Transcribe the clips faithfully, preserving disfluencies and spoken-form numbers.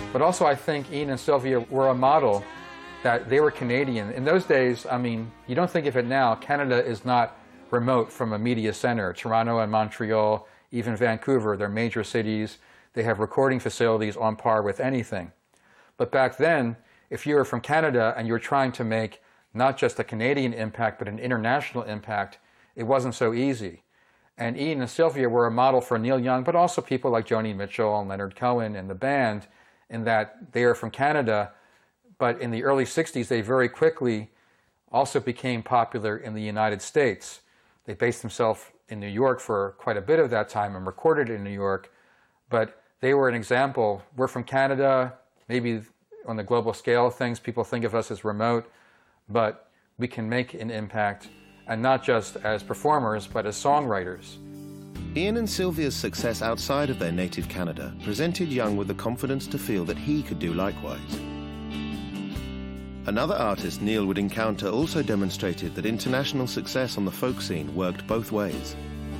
But also I think Ian and Sylvia were a model that they were Canadian. In those days, I mean, you don't think of it now, Canada is not remote from a media center. Toronto and Montreal, even Vancouver, they're major cities. They have recording facilities on par with anything. But back then, if you were from Canada and you were trying to make not just a Canadian impact, but an international impact, it wasn't so easy. And Ian and Sylvia were a model for Neil Young, but also people like Joni Mitchell and Leonard Cohen and the band, in that they are from Canada, but in the early sixties, they very quickly also became popular in the United States. They based themselves in New York for quite a bit of that time and recorded in New York, but they were an example. We're from Canada, maybe on the global scale of things, people think of us as remote, but we can make an impact, and not just as performers, but as songwriters. Ian and Sylvia's success outside of their native Canada presented Young with the confidence to feel that he could do likewise. Another artist Neil would encounter also demonstrated that international success on the folk scene worked both ways.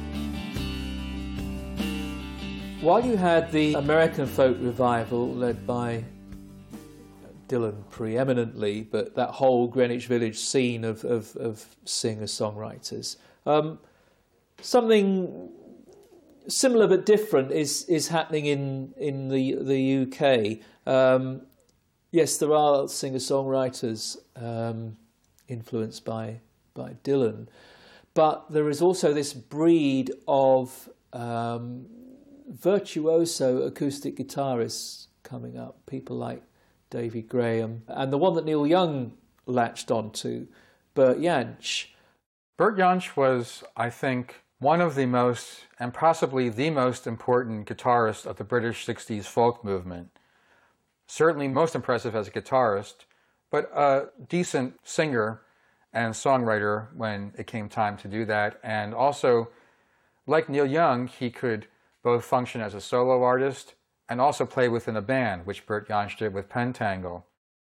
While you had the American folk revival led by Dylan preeminently, but that whole Greenwich Village scene of, of, of singer-songwriters, um, something similar but different is is happening in in the the U K. Um, yes, there are singer-songwriters um, influenced by by Dylan, but there is also this breed of um, virtuoso acoustic guitarists coming up. People like Davy Graham, and the one that Neil Young latched onto, Bert Jansch. Bert Jansch was, I think, one of the most, and possibly the most important guitarist of the British sixties folk movement. Certainly most impressive as a guitarist, but a decent singer and songwriter when it came time to do that. And also, like Neil Young, he could both function as a solo artist and also play within a band, which Bert Jansch did with Pentangle.